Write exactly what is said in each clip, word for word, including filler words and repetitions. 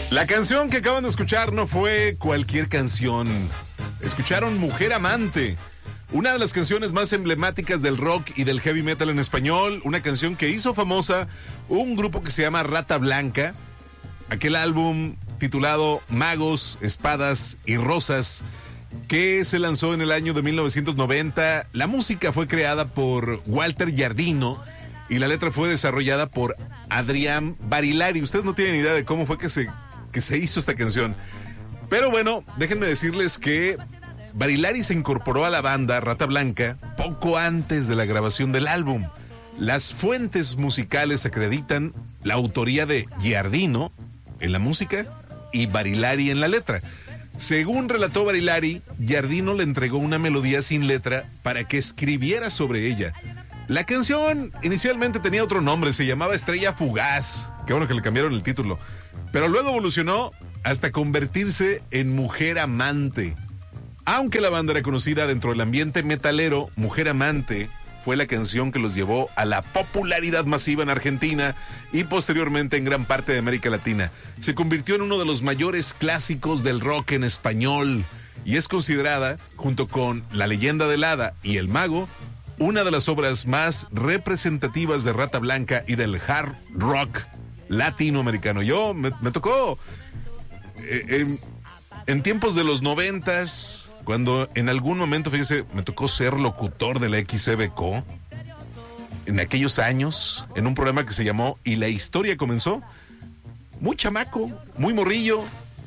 La canción que acaban de escuchar no fue cualquier canción. Escucharon Mujer Amante, una de las canciones más emblemáticas del rock y del heavy metal en español, una canción que hizo famosa un grupo que se llama Rata Blanca. Aquel álbum titulado Magos, Espadas y Rosas, que se lanzó en el año de mil novecientos noventa. La música fue creada por Walter Giardino y la letra fue desarrollada por Adrián Barilari. Ustedes no tienen idea de cómo fue que se, que se hizo esta canción. Pero bueno, déjenme decirles que Barilari se incorporó a la banda Rata Blanca poco antes de la grabación del álbum. Las fuentes musicales acreditan la autoría de Giardino en la música y Barilari en la letra. Según relató Barilari, Giardino le entregó una melodía sin letra para que escribiera sobre ella. La canción inicialmente tenía otro nombre, se llamaba Estrella Fugaz. Qué bueno que le cambiaron el título. Pero luego evolucionó hasta convertirse en Mujer Amante. Aunque la banda era conocida dentro del ambiente metalero, Mujer Amante fue la canción que los llevó a la popularidad masiva en Argentina y posteriormente en gran parte de América Latina. Se convirtió en uno de los mayores clásicos del rock en español y es considerada, junto con La Leyenda del Hada y El Mago, una de las obras más representativas de Rata Blanca y del hard rock latinoamericano. Yo me, me tocó eh, en, en tiempos de los noventas, cuando en algún momento, fíjese, me tocó ser locutor de la X C B C O, en aquellos años, en un programa que se llamó Y la Historia Comenzó, muy chamaco, muy morrillo,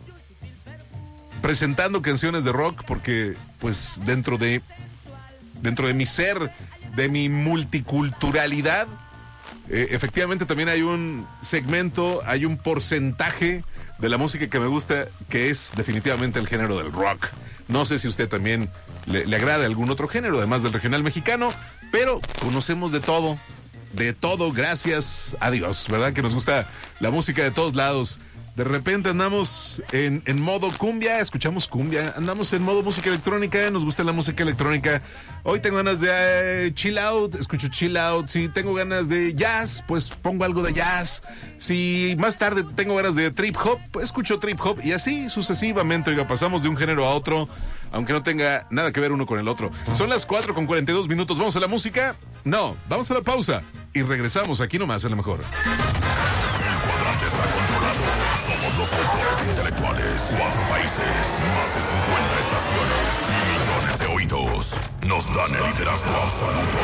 presentando canciones de rock, porque pues dentro de dentro de mi ser, de mi multiculturalidad, eh, efectivamente también hay un segmento, hay un porcentaje de la música que me gusta, que es definitivamente el género del rock. No sé si usted también le, le agrada algún otro género, además del regional mexicano, pero conocemos de todo, de todo, gracias a Dios, ¿verdad? Que nos gusta la música de todos lados. De repente andamos en, en modo cumbia, escuchamos cumbia, andamos en modo música electrónica, nos gusta la música electrónica. Hoy tengo ganas de eh, chill out, escucho chill out. Si tengo ganas de jazz, pues pongo algo de jazz. Si más tarde tengo ganas de trip hop, pues escucho trip hop. Y así sucesivamente, oiga, pasamos de un género a otro, aunque no tenga nada que ver uno con el otro. Son las cuatro con cuarenta y dos minutos, ¿vamos a la música? No, vamos a la pausa y regresamos aquí nomás a la mejor. El cuadrante está controlado. Somos los autores intelectuales. Cuatro países, más de cincuenta estaciones y millones de oídos nos dan el liderazgo absoluto.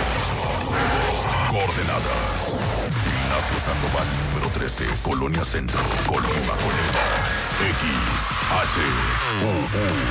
Coordenadas: Ignacio Sandoval, número trece, Colonia Centro, Colonia Colima. X, H, U, U,